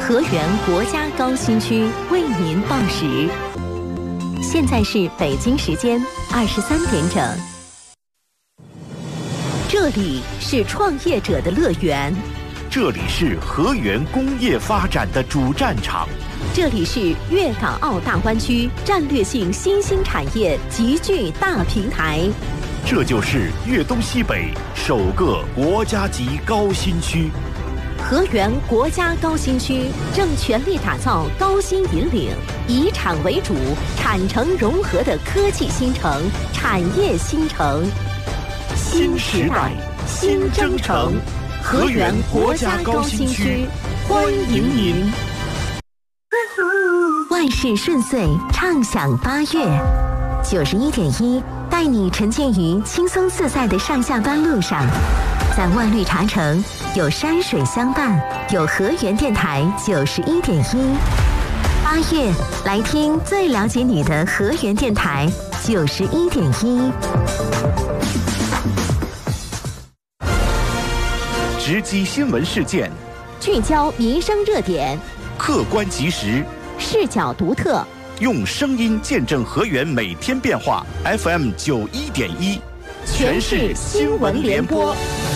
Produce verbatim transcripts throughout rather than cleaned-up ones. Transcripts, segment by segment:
河源国家高新区为您报时。现在是北京时间二十三点整。这里是创业者的乐园， 这里是河源工业发展的主战场， 这里是粤港澳大湾区战略性新兴产业集聚大平台， 这就是粤东西北首个国家级高新区。 河源国家高新区正全力打造高新引领、以产为主、产城融合的科技新城、产业新城。 新时代，新征程，河源国家高新区，欢迎您！ 万事顺遂，畅享八月。九十一点一，带你沉浸于轻松自在的上下班路上。在万绿茶城，有山水相伴，有河源电台九十一点一。八月，来听最了解你的河源电台九十一点一。 直击新闻事件， 聚焦民生热点， 客观及时， 视角独特， 用声音见证河源每天变化。F M 九一点一，全市新闻联播。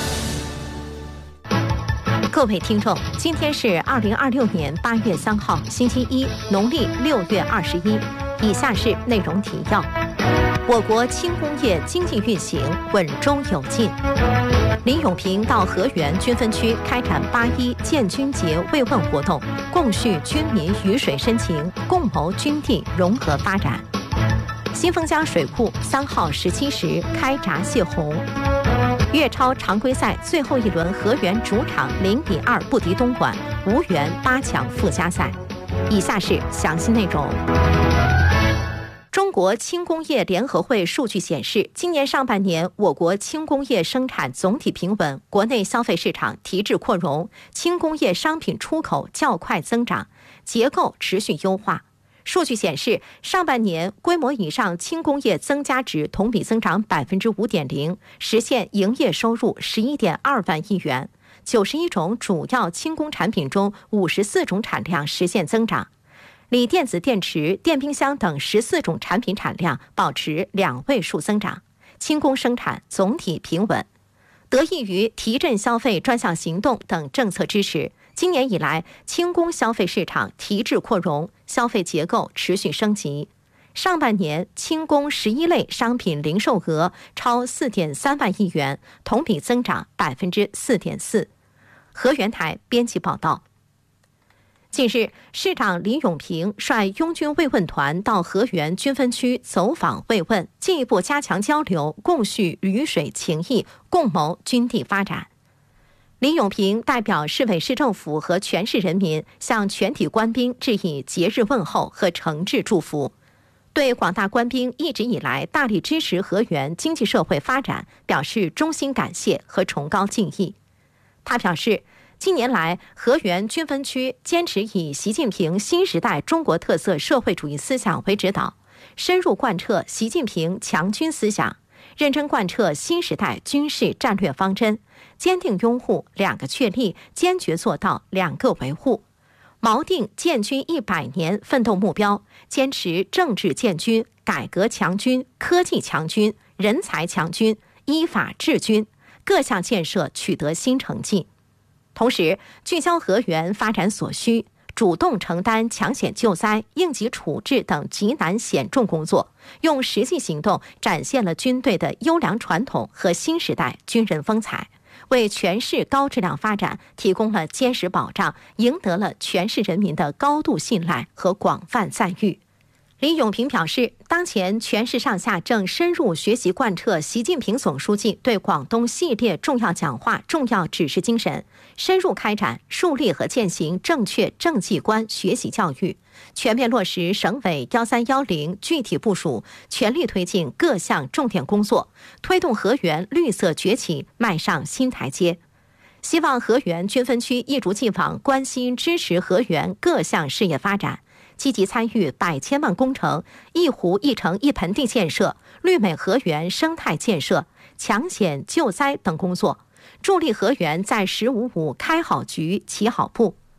各位听众，今天是二零二六年八月三号，星期一，农历六月二十一。以下是内容提要：我国轻工业经济运行稳中有进。林永平到河源军分区开展八一建军节慰问活动，共叙军民鱼水深情，共谋军地融合发展。新丰江水库三号十七时开闸泄洪。粤超常规赛最后一轮，河源主场零比二不敌东莞，无缘八强附加赛。以下是详细内容。中国轻工业联合会数据显示，今年上半年我国轻工业生产总体平稳，国内消费市场提质扩容，轻工业商品出口较快增长，结构持续优化。数据显示，上半年规模以上轻工业增加值同比增长 百分之五点零， 实现营业收入 十一点二万亿元。九十一种主要轻工产品中，五十四种产量实现增长。锂电子电池、电冰箱等十四种产品产量保持两位数增长，轻工生产总体平稳。得益于提振消费专项行动等政策支持，今年以来，轻工消费市场提质扩容，消费结构持续升级。上半年，轻工十一类商品零售额超 四点三万亿元，同比增长 百分之四点四。河源台编辑报道。近日，市长林永平率拥军慰问团到河源军分区走访慰问，进一步加强交流，共叙鱼水情谊，共谋军地发展。林永平代表市委市政府和全市人民向全体官兵致以节日问候和诚挚祝福，对广大官兵一直以来大力支持河源经济社会发展表示衷心感谢和崇高敬意。他表示，近年来，河源军分区坚持以习近平新时代中国特色社会主义思想为指导，深入贯彻习近平强军思想，认真贯彻新时代军事战略方针，坚定拥护两个确立，坚决做到两个维护，锚定建军一百年奋斗目标，坚持政治建军、改革强军、科技强军、人才强军、依法治军，各项建设取得新成绩。同时，聚焦河源发展所需，主动承担抢险救灾、应急处置等急难险重工作，用实际行动展现了军队的优良传统和新时代军人风采，为全市高质量发展提供了坚实保障，赢得了全市人民的高度信赖和广泛赞誉。李永平表示，当前全市上下正深入学习贯彻习近平总书记对广东系列重要讲话重要指示精神，深入开展树立和践行正确政绩观学习教育，全面落实省委幺三幺零具体部署，全力推进各项重点工作，推动河源绿色崛起迈上新台阶。希望河源军分区一如既往关心支持河源各项事业发展，积极参与百千万工程、一湖一城一盆地建设、绿美河源生态建设、抢险救灾等工作，助力河源在“十五五”开好局、起好步。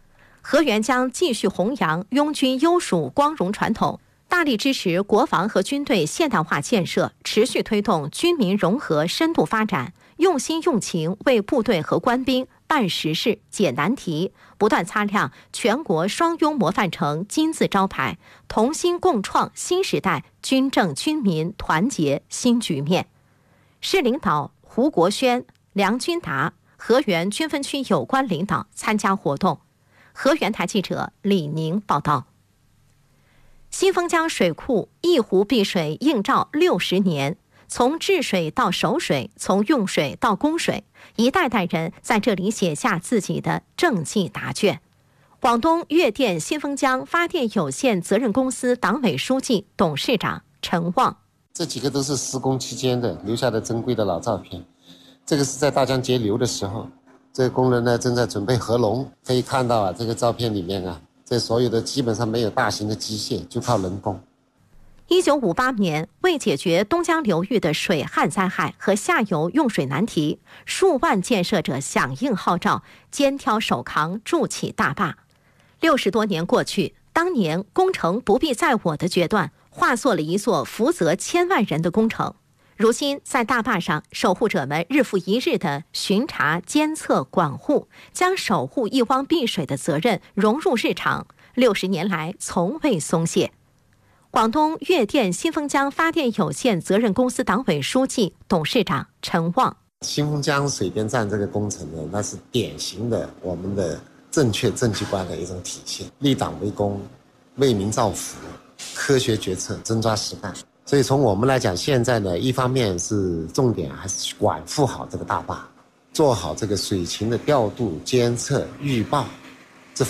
河源将继续弘扬拥军优属光荣传统，大力支持国防和军队现代化建设，持续推动军民融合深度发展，用心用情为部队和官兵办实事、解难题，不断擦亮全国双拥模范城金字招牌，同心共创新时代军政军民团结新局面。市领导胡国轩、梁君达、河源军分区有关领导参加活动。河源台记者李宁报道。新丰江水库一湖碧水映照六十年，从治水到守水，从用水到供水，一代代人在这里写下自己的政绩答卷。广东粤电新丰江发电有限责任公司党委书记、董事长陈旺。 这几个都是施工期间的留下的珍贵的老照片。这个是在大江截流的时候，这个工人呢正在准备合龙，可以看到啊，这个照片里面啊，这所有的基本上没有大型的机械，就靠人工。 一九五八年，为解决东江流域的水旱灾害和下游用水难题，数万建设者响应号召，肩挑手扛筑起大坝。六十多年过去，当年工程不必在我的决断，化作了一座福泽千万人的工程。如今，在大坝上，守护者们日复一日的巡查、监测、管护，将守护一汪碧水的责任融入日常，六十年来从未松懈。广东粤电新丰江发电有限责任公司党委书记、董事长陈旺。 新丰江水电站这个工程呢，那是典型的我们的正确政绩观的一种体现，立党为公，为民造福，科学决策，真抓实干。所以从我们来讲，现在呢，一方面是重点还是去管护好这个大坝，做好这个水情的调度、监测、预报，